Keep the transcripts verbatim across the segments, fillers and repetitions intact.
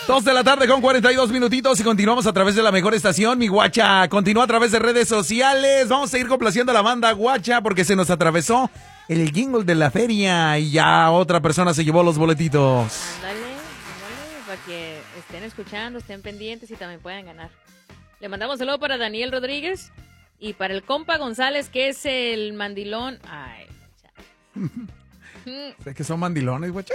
Dos de la tarde con cuarenta y dos minutitos y continuamos a través de la mejor estación, mi guacha. Continúa a través de redes sociales. Vamos a ir complaciendo a la banda guacha porque se nos atravesó el jingle de la feria y ya otra persona se llevó los boletitos. Ándale, ándale, para que estén escuchando, estén pendientes y también puedan ganar. Le mandamos saludo para Daniel Rodríguez y para el compa González, que es el mandilón. Ay, sé que son mandilones, guacha.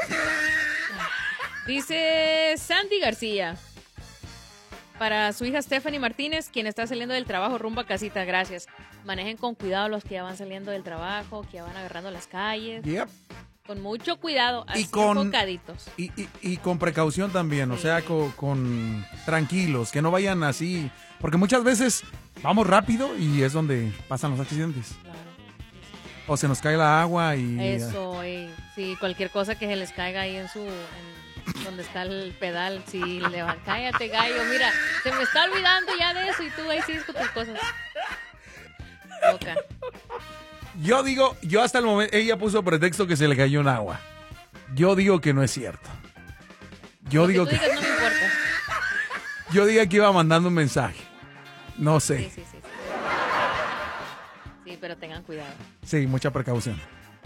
Dice Sandy García, para su hija Stephanie Martínez, quien está saliendo del trabajo rumbo a casita, gracias. Manejen con cuidado los que ya van saliendo del trabajo, que ya van agarrando las calles. Yep. Con mucho cuidado, así y con, enfocaditos. Y, y, y con precaución también, sí. O sea, con, con tranquilos, que no vayan así, porque muchas veces vamos rápido y es donde pasan los accidentes. Claro. O se nos cae la agua y... Eso, y, sí, cualquier cosa que se les caiga ahí en su... En... donde está el pedal, si sí, le va, cállate gallo, mira, se me está olvidando ya de eso y tú ahí sigues con tus cosas. Loca. Yo digo, yo hasta el momento, ella puso pretexto que se le cayó en agua. Yo digo que no es cierto. Yo Lo digo que... Tú que... digas, no me importa. Yo digo que iba mandando un mensaje. No sé. Sí, sí, sí. Sí, sí pero tengan cuidado. Sí, mucha precaución.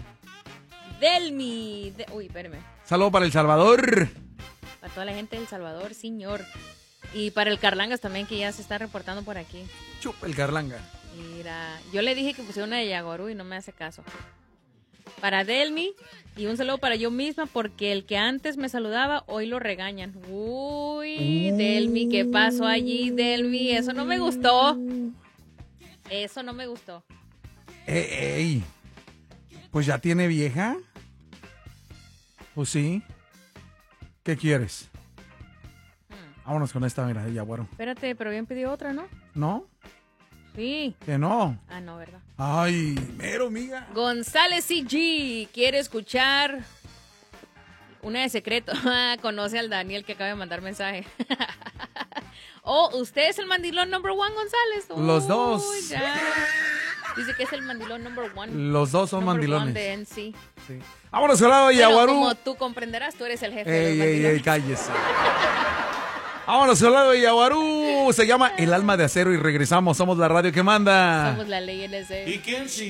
Delmi. De... Uy, espérame. Saludo para El Salvador. Para toda la gente del Salvador, señor. Y para el Carlangas también, que ya se está reportando por aquí. Chupa el Carlanga. Mira, yo le dije que pusiera una de Yaguarú y no me hace caso. Para Delmi, y un saludo para yo misma, porque el que antes me saludaba, hoy lo regañan. Uy, uh. Delmi, ¿qué pasó allí, Delmi? Eso no me gustó. Eso no me gustó. Ey, ey. Pues ya tiene vieja. Pues sí. ¿Qué quieres? Hmm. Vámonos con esta, mira, ella, bueno. Espérate, pero bien pidió otra, ¿no? ¿No? Sí. Que no. Ah, no, ¿verdad? Ay, mero, amiga. González C G quiere escuchar una de secreto. Conoce al Daniel que acaba de mandar mensaje. Oh, ¿usted es el mandilón number one, González? Uy, los dos. Ya. Dice que es el mandilón number one. Los dos son mandilones. De N C. Sí. Vámonos al lado de Yaguarú. Como tú comprenderás, tú eres el jefe ey, de los ey, ey, cállese. Vámonos al lado de Yaguarú. Se llama El Alma de Acero y regresamos. Somos la radio que manda. Somos la ley N C. ¿Y quién sigue?